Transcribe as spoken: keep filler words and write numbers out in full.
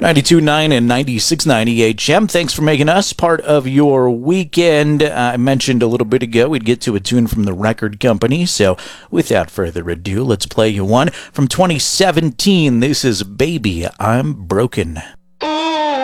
ninety-two point nine and ninety-six point nine E H M. Thanks for making us part of your weekend. Uh, I mentioned a little bit ago we'd get to a tune from the record company. So without further ado, let's play you one from twenty seventeen. This is Baby, I'm Broken. Ooh.